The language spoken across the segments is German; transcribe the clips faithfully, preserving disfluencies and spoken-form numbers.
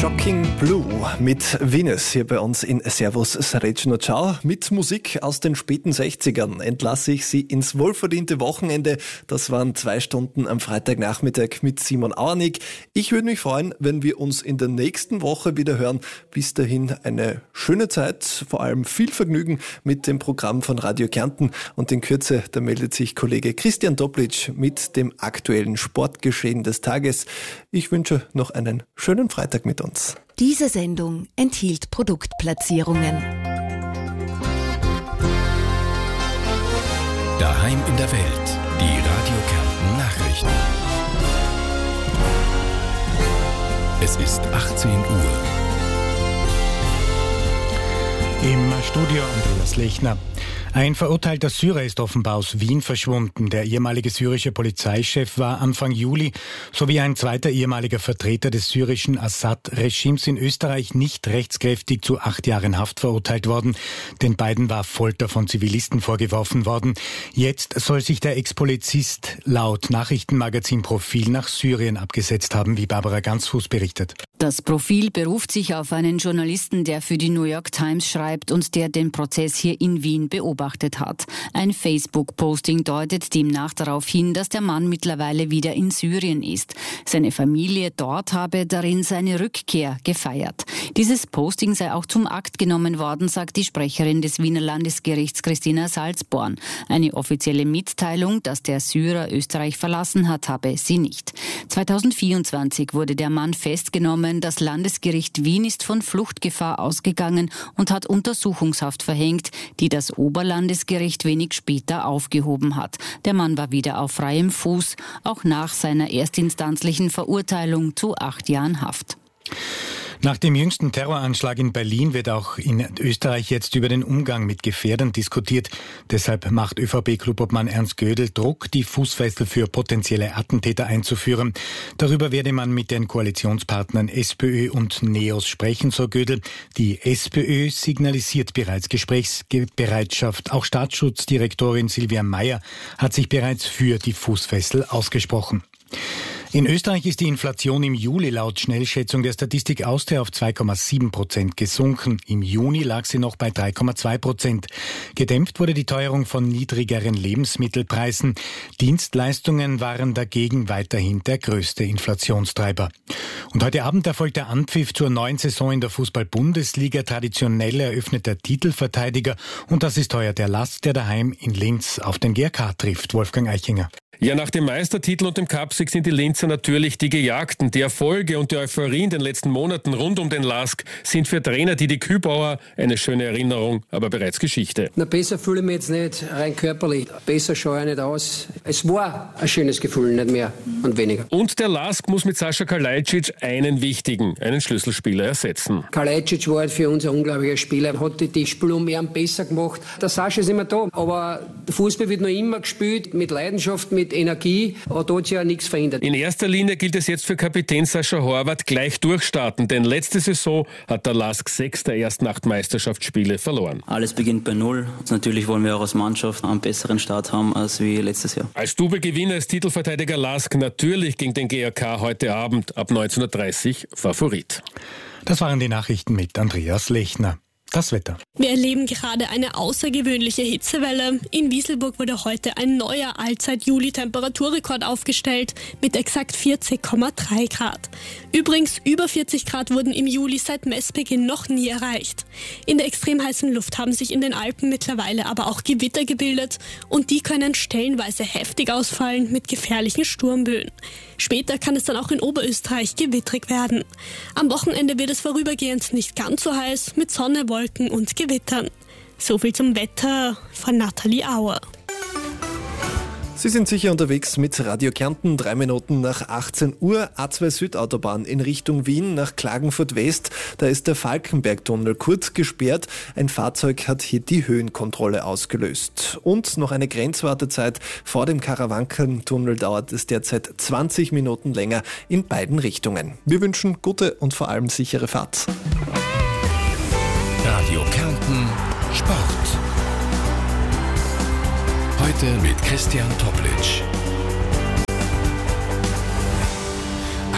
Shocking Blue mit Venus hier bei uns in Servus Srečno Ciao. Mit Musik aus den späten sechzigern entlasse ich Sie ins wohlverdiente Wochenende. Das waren zwei Stunden am Freitagnachmittag mit Simon Auernig. Ich würde mich freuen, wenn wir uns in der nächsten Woche wieder hören. Bis dahin eine schöne Zeit, vor allem viel Vergnügen mit dem Programm von Radio Kärnten. Und in Kürze, da meldet sich Kollege Christian Toplic mit dem aktuellen Sportgeschehen des Tages. Ich wünsche noch einen schönen Freitag mit uns. Diese Sendung enthielt Produktplatzierungen. Daheim in der Welt, die Radio Kärnten Nachrichten. Es ist achtzehn Uhr. Im Studio Andreas Lechner. Ein verurteilter Syrer ist offenbar aus Wien verschwunden. Der ehemalige syrische Polizeichef war Anfang Juli sowie ein zweiter ehemaliger Vertreter des syrischen Assad-Regimes in Österreich nicht rechtskräftig zu acht Jahren Haft verurteilt worden. Den beiden war Folter von Zivilisten vorgeworfen worden. Jetzt soll sich der Ex-Polizist laut Nachrichtenmagazin Profil nach Syrien abgesetzt haben, wie Barbara Ganzfuß berichtet. Das Profil beruft sich auf einen Journalisten, der für die New York Times schreibt und der den Prozess hier in Wien beobachtet hat. Ein Facebook-Posting deutet demnach darauf hin, dass der Mann mittlerweile wieder in Syrien ist. Seine Familie dort habe darin seine Rückkehr gefeiert. Dieses Posting sei auch zum Akt genommen worden, sagt die Sprecherin des Wiener Landesgerichts Christina Salzborn. Eine offizielle Mitteilung, dass der Syrer Österreich verlassen hat, habe sie nicht. zweitausendvierundzwanzig wurde der Mann festgenommen. Das Landesgericht Wien ist von Fluchtgefahr ausgegangen und hat Untersuchungshaft verhängt, die das Oberlandesgericht wenig später aufgehoben hat. Der Mann war wieder auf freiem Fuß, auch nach seiner erstinstanzlichen Verurteilung zu acht Jahren Haft. Nach dem jüngsten Terroranschlag in Berlin wird auch in Österreich jetzt über den Umgang mit Gefährdern diskutiert. Deshalb macht ÖVP-Klubobmann Ernst Gödel Druck, die Fußfessel für potenzielle Attentäter einzuführen. Darüber werde man mit den Koalitionspartnern SPÖ und NEOS sprechen, so Gödel. Die SPÖ signalisiert bereits Gesprächsbereitschaft. Auch Staatsschutzdirektorin Silvia Mayer hat sich bereits für die Fußfessel ausgesprochen. In Österreich ist die Inflation im Juli laut Schnellschätzung der Statistik Austria auf zwei Komma sieben Prozent gesunken. Im Juni lag sie noch bei drei Komma zwei Prozent. Gedämpft wurde die Teuerung von niedrigeren Lebensmittelpreisen. Dienstleistungen waren dagegen weiterhin der größte Inflationstreiber. Und heute Abend erfolgt der Anpfiff zur neuen Saison in der Fußball-Bundesliga. Traditionell eröffnet der Titelverteidiger. Und das ist heuer der Last, der daheim in Linz auf den G R K trifft. Wolfgang Eichinger. Ja, nach dem Meistertitel und dem Cupsieg sind die Linzer natürlich die Gejagten. Die Erfolge und die Euphorie in den letzten Monaten rund um den Lask sind für Trainer Didi Kübauer eine schöne Erinnerung, aber bereits Geschichte. Na, besser fühle ich mich jetzt nicht rein körperlich. Besser schaue ich nicht aus. Es war ein schönes Gefühl, nicht mehr und weniger. Und der Lask muss mit Sascha Kalajdzic einen wichtigen, einen Schlüsselspieler ersetzen. Kalajdzic war halt für uns ein unglaublicher Spieler. Hat die Spiele um mehr besser gemacht. Der Sascha ist immer da. Aber der Fußball wird noch immer gespielt mit Leidenschaft, mit Energie, aber da hat sich ja nichts verändert. In erster Linie gilt es jetzt für Kapitän Sascha Horvath gleich durchstarten, denn letzte Saison hat der Lask sechs der ersten acht Meisterschaftsspiele verloren. Alles beginnt bei Null. Natürlich wollen wir auch als Mannschaft einen besseren Start haben als wie letztes Jahr. Als Double-Gewinner ist Titelverteidiger Lask natürlich gegen den G R K heute Abend ab neunzehn Uhr dreißig Favorit. Das waren die Nachrichten mit Andreas Lechner. Das Wetter. Wir erleben gerade eine außergewöhnliche Hitzewelle. In Wieselburg wurde heute ein neuer Allzeit-Juli-Temperaturrekord aufgestellt mit exakt vierzig Komma drei Grad. Übrigens, über vierzig Grad wurden im Juli seit Messbeginn noch nie erreicht. In der extrem heißen Luft haben sich in den Alpen mittlerweile aber auch Gewitter gebildet und die können stellenweise heftig ausfallen mit gefährlichen Sturmböen. Später kann es dann auch in Oberösterreich gewittrig werden. Am Wochenende wird es vorübergehend nicht ganz so heiß mit Sonne, Wolken und Gewittern. So viel zum Wetter von Nathalie Auer. Sie sind sicher unterwegs mit Radio Kärnten, drei Minuten nach achtzehn Uhr, A zwei Südautobahn in Richtung Wien nach Klagenfurt West. Da ist der Falkenbergtunnel kurz gesperrt. Ein Fahrzeug hat hier die Höhenkontrolle ausgelöst. Und noch eine Grenzwartezeit. Vor dem Karawankentunnel dauert es derzeit zwanzig Minuten länger in beiden Richtungen. Wir wünschen gute und vor allem sichere Fahrt. Radio Kärnten Sport. Heute mit Christian Toplic.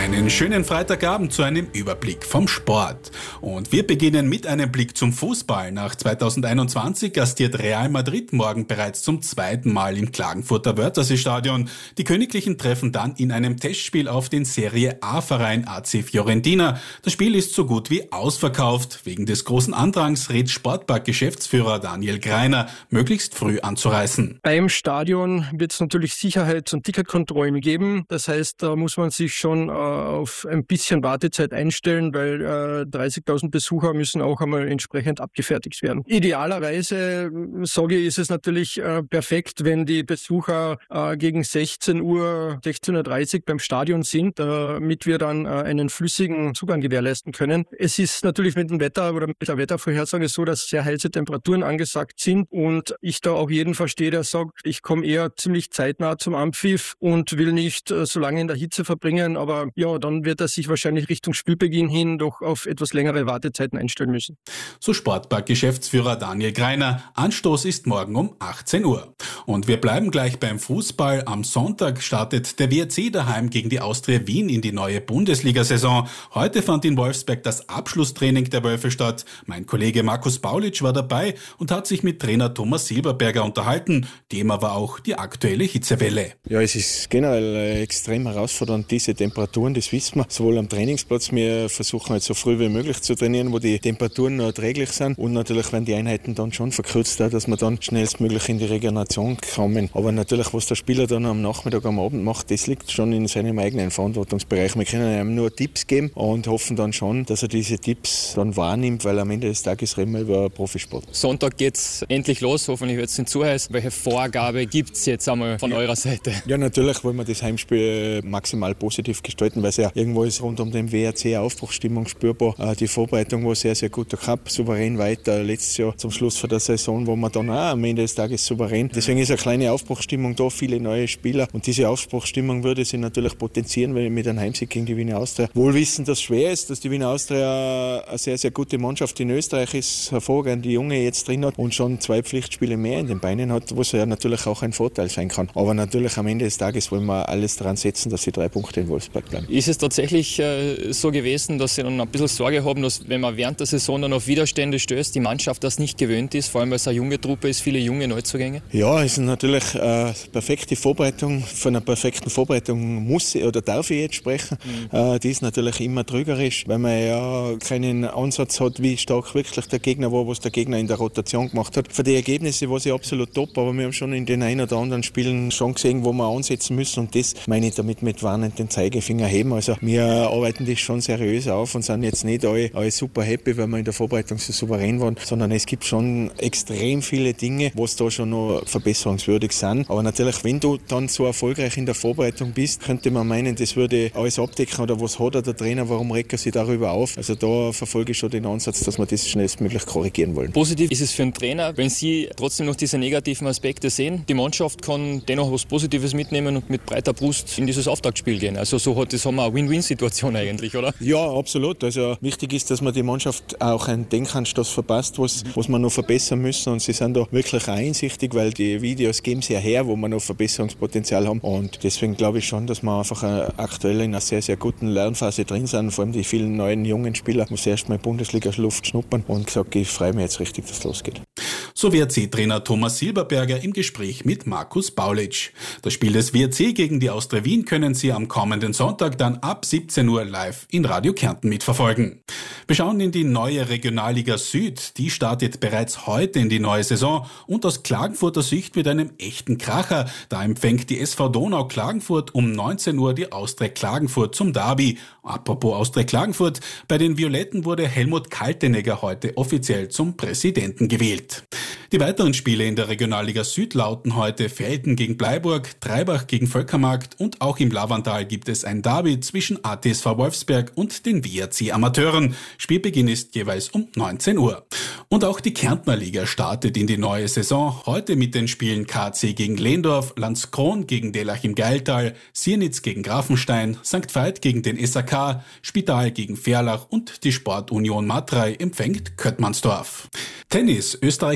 Einen schönen Freitagabend zu einem Überblick vom Sport. Und wir beginnen mit einem Blick zum Fußball. Nach zweitausendeinundzwanzig gastiert Real Madrid morgen bereits zum zweiten Mal im Klagenfurter Wörthersee-Stadion. Die Königlichen treffen dann in einem Testspiel auf den Serie A-Verein A C Fiorentina. Das Spiel ist so gut wie ausverkauft. Wegen des großen Andrangs rät Sportpark-Geschäftsführer Daniel Greiner, möglichst früh anzureisen. Beim Stadion wird es natürlich Sicherheits- und Ticketkontrollen geben. Das heißt, da muss man sich schon äh, auf ein bisschen Wartezeit einstellen, weil äh, dreißigtausend Besucher müssen auch einmal entsprechend abgefertigt werden. Idealerweise, sage ich, ist es natürlich äh, perfekt, wenn die Besucher äh, gegen sechzehn Uhr, sechzehn Uhr dreißig beim Stadion sind, damit wir dann äh, einen flüssigen Zugang gewährleisten können. Es ist natürlich mit dem Wetter oder mit der Wettervorhersage so, dass sehr heiße Temperaturen angesagt sind und ich da auch jeden verstehe, der sagt, ich komme eher ziemlich zeitnah zum Anpfiff und will nicht äh, so lange in der Hitze verbringen, aber ja, dann wird er sich wahrscheinlich Richtung Spielbeginn hin doch auf etwas längere Wartezeiten einstellen müssen. So Sportpark-Geschäftsführer Daniel Greiner. Anstoß ist morgen um achtzehn Uhr. Und wir bleiben gleich beim Fußball. Am Sonntag startet der W R C daheim gegen die Austria Wien in die neue Bundesliga-Saison. Heute fand in Wolfsberg das Abschlusstraining der Wölfe statt. Mein Kollege Markus Paulitsch war dabei und hat sich mit Trainer Thomas Silberberger unterhalten. Thema war auch die aktuelle Hitzewelle. Ja, es ist generell extrem herausfordernd, diese Temperaturen, das wissen wir, sowohl am Trainingsplatz. Wir versuchen halt so früh wie möglich zu trainieren, wo die Temperaturen noch erträglich sind. Und natürlich werden die Einheiten dann schon verkürzt, dass wir dann schnellstmöglich in die Regeneration kommen. Aber natürlich, was der Spieler dann am Nachmittag, am Abend macht, das liegt schon in seinem eigenen Verantwortungsbereich. Wir können ihm nur Tipps geben und hoffen dann schon, dass er diese Tipps dann wahrnimmt, weil am Ende des Tages reden wir über Profisport. Sonntag geht's endlich los, hoffentlich wird es nicht zu heiß. Welche Vorgabe gibt es jetzt einmal von eurer Seite? Ja, natürlich wollen wir das Heimspiel maximal positiv gestalten, weil es ja irgendwo ist rund um den W R C Aufbruchsstimmung spürbar. Die Vorbereitung war sehr, sehr gut. Der Cup souverän weiter. Letztes Jahr zum Schluss von der Saison, wo wir dann auch am Ende des Tages souverän. Deswegen ist eine kleine Aufbruchsstimmung da, viele neue Spieler. Und diese Aufbruchsstimmung würde sich natürlich potenzieren, wenn mit einem Heimsieg gegen die Wiener Austria. Wohl wissen, dass es schwer ist, dass die Wiener Austria eine sehr, sehr gute Mannschaft in Österreich ist, hervorragend die Junge jetzt drin hat und schon zwei Pflichtspiele mehr in den Beinen hat, was ja natürlich auch ein Vorteil sein kann. Aber natürlich am Ende des Tages wollen wir alles daran setzen, dass die drei Punkte in Wolfsberg bleiben. Ist es tatsächlich äh, so gewesen, dass Sie dann ein bisschen Sorge haben, dass wenn man während der Saison dann auf Widerstände stößt, die Mannschaft das nicht gewöhnt ist, vor allem weil es eine junge Truppe ist, viele junge Neuzugänge? Ja, es ist natürlich eine perfekte Vorbereitung. Von einer perfekten Vorbereitung muss ich, oder darf ich jetzt sprechen. Mhm. Äh, die ist natürlich immer trügerisch, weil man ja keinen Ansatz hat, wie stark wirklich der Gegner war, was der Gegner in der Rotation gemacht hat. Für die Ergebnisse war sie absolut top, aber wir haben schon in den ein oder anderen Spielen schon gesehen, wo wir ansetzen müssen und das meine ich damit mit warnenden Zeigefinger heben. Also wir arbeiten das schon seriös auf und sind jetzt nicht alle, alle super happy, weil wir in der Vorbereitung so souverän waren, sondern es gibt schon extrem viele Dinge, was da schon noch verbesserungswürdig sind. Aber natürlich, wenn du dann so erfolgreich in der Vorbereitung bist, könnte man meinen, das würde alles abdecken oder was hat der Trainer, warum regt er sich darüber auf? Also da verfolge ich schon den Ansatz, dass wir das schnellstmöglich korrigieren wollen. Positiv ist es für einen Trainer, wenn Sie trotzdem noch diese negativen Aspekte sehen. Die Mannschaft kann dennoch was Positives mitnehmen und mit breiter Brust in dieses Auftaktspiel gehen. Also so hat das haben wir eine Win-Win-Situation eigentlich, oder? Ja, absolut. Also wichtig ist, dass man die Mannschaft auch einen Denkanstoß verpasst, was, was wir noch verbessern müssen. Und sie sind da wirklich einsichtig, weil die Videos geben sie ja her, wo wir noch Verbesserungspotenzial haben. Und deswegen glaube ich schon, dass wir einfach aktuell in einer sehr, sehr guten Lernphase drin sind. Vor allem die vielen neuen jungen Spieler, die erst mal Bundesliga-Luft schnuppern. Und gesagt, ich freue mich jetzt richtig, dass es losgeht. So W R C-Trainer Thomas Silberberger im Gespräch mit Markus Paulitsch. Das Spiel des W R C gegen die Austria Wien können Sie am kommenden Sonntag dann ab siebzehn Uhr live in Radio Kärnten mitverfolgen. Wir schauen in die neue Regionalliga Süd. Die startet bereits heute in die neue Saison und aus Klagenfurter Sicht mit einem echten Kracher. Da empfängt die S V Donau Klagenfurt um neunzehn Uhr die Austria Klagenfurt zum Derby. Apropos Austria Klagenfurt, bei den Violetten wurde Helmut Kaltenegger heute offiziell zum Präsidenten gewählt. Die weiteren Spiele in der Regionalliga Süd lauten heute Velten gegen Bleiburg, Treibach gegen Völkermarkt und auch im Lavantal gibt es ein Derby zwischen A T S V Wolfsberg und den W R C Amateuren. Spielbeginn ist jeweils um neunzehn Uhr. Und auch die Kärntner Liga startet in die neue Saison. Heute mit den Spielen K C gegen Lehndorf, Landskron gegen Delach im Geiltal, Siernitz gegen Grafenstein, Sankt Veit gegen den S A K, Spital gegen Verlach und die Sportunion Matrei empfängt Köttmannsdorf. Tennis, Österreichs aktuell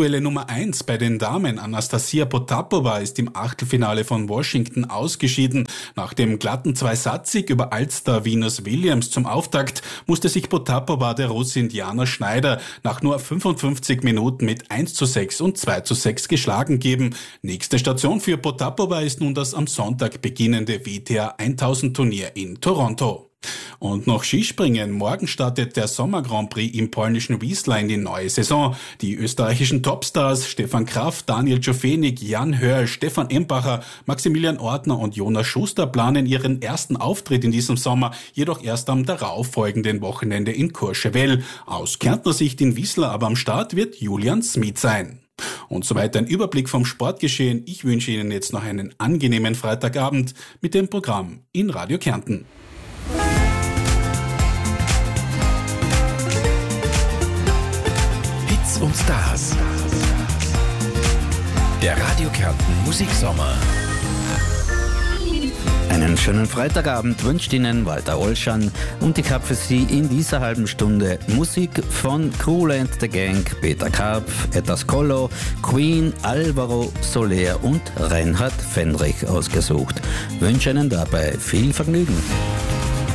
aktuelle Nummer eins bei den Damen, Anastasia Potapova, ist im Achtelfinale von Washington ausgeschieden. Nach dem glatten Zweisatz-Sieg über Altstar Venus Williams zum Auftakt musste sich Potapova der Russin Diana Schneider nach nur fünfundfünfzig Minuten mit eins zu sechs und zwei zu sechs geschlagen geben. Nächste Station für Potapova ist nun das am Sonntag beginnende W T A tausend Turnier in Toronto. Und noch Skispringen. Morgen startet der Sommer Grand Prix im polnischen Wisła in die neue Saison. Die österreichischen Topstars Stefan Kraft, Daniel Czofenik, Jan Hörl, Stefan Embacher, Maximilian Ortner und Jonas Schuster planen ihren ersten Auftritt in diesem Sommer, jedoch erst am darauffolgenden Wochenende in Courchevel. Aus Kärntner Sicht in Wisła aber am Start wird Julian Smith sein. Und soweit ein Überblick vom Sportgeschehen. Ich wünsche Ihnen jetzt noch einen angenehmen Freitagabend mit dem Programm in Radio Kärnten. Hits und Stars. Der Radio Kärnten Musiksommer. Einen schönen Freitagabend wünscht Ihnen Walter Olschan und ich habe für Sie in dieser halben Stunde Musik von Kool and the Gang, Peter Karpf, Etta Scolo, Queen, Alvaro Soler und Reinhard Fendrich ausgesucht. Wünsche Ihnen dabei viel Vergnügen.